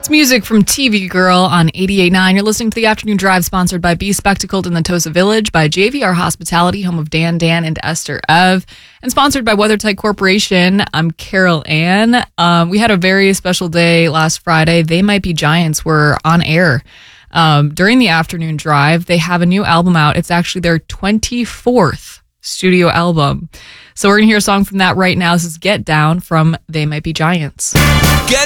It's music from TV Girl on 88.9. You're listening to the Afternoon Drive, sponsored by Be Spectacled in the Tosa Village, by JVR Hospitality, home of Dan and Esther Ev, and sponsored by WeatherTight Corporation. I'm Carol Ann. We had a very special day last Friday. They Might Be Giants were on air during the Afternoon Drive. They have a new album out. It's actually their 24th studio album. So we're going to hear a song from that right now. This is Get Down from They Might Be Giants. Get